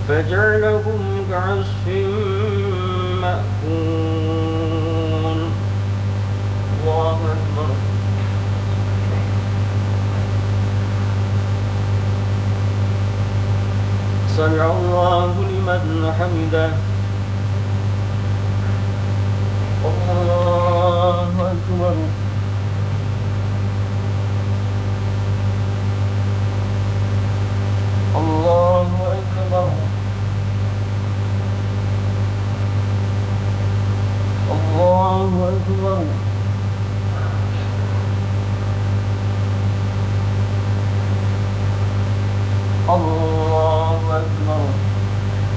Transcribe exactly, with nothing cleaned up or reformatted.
فجعلهم كعصف مأكول. الله أكبر. سمع الله لمن حمده. الله أكبر. الله أكبر. الله أكبر. الله